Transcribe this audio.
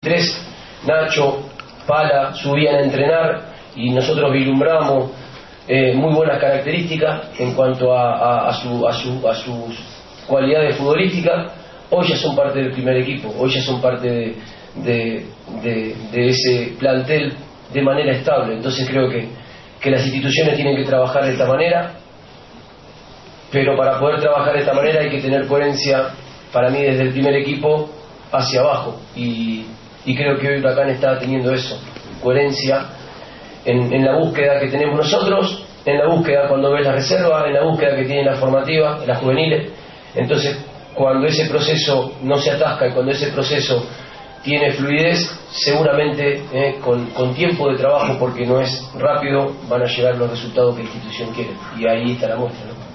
Tres, Nacho, Pala subían a entrenar y nosotros vislumbramos muy buenas características en cuanto a sus cualidades futbolísticas. Hoy ya son parte del primer equipo, hoy ya son parte de ese plantel de manera estable. Entonces creo que las instituciones tienen que trabajar de esta manera, pero para poder trabajar de esta manera hay que tener coherencia, para mí, desde el primer equipo hacia abajo, y creo que hoy Huracán está teniendo eso, coherencia en la búsqueda que tenemos nosotros, en la búsqueda cuando ves la reserva, en la búsqueda que tiene la formativa, las juveniles. Entonces, cuando ese proceso no se atasca y cuando ese proceso tiene fluidez, seguramente con tiempo de trabajo, porque no es rápido, van a llegar los resultados que la institución quiere, y ahí está la muestra, ¿no?